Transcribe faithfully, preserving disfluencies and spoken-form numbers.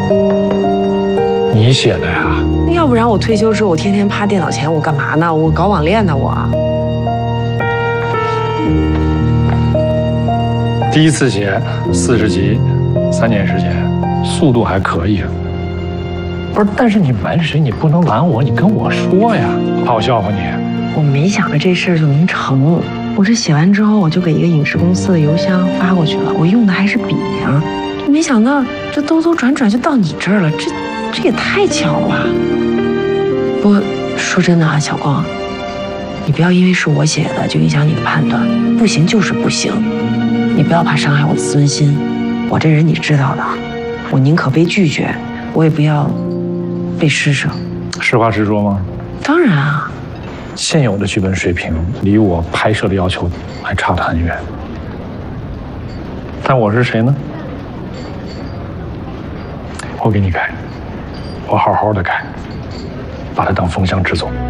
你写的呀？ 要不然我退休之后，我天天趴电脑前，我干嘛呢？我搞网恋呢，我。 第一次写四十集，三年时间，速度还可以。不是，但是你瞒谁？你不能瞒我，你跟我说呀，怕我笑话你。 我没想着这事儿就能成，我这写完之后，我就给一个影视公司的邮箱发过去了，我用的还是笔名。没想到这兜兜转转就到你这儿了，这这也太巧了吧！不过说真的啊，小光，你不要因为是我写的就影响你的判断，不行就是不行，你不要怕伤害我的自尊心。我这人你知道的，我宁可被拒绝，我也不要被施舍。 实话实说吗？ 当然啊。 现有的剧本水平离我拍摄的要求还差得很远，但我是谁呢？我给你改，我好好的改，把它当风向制作。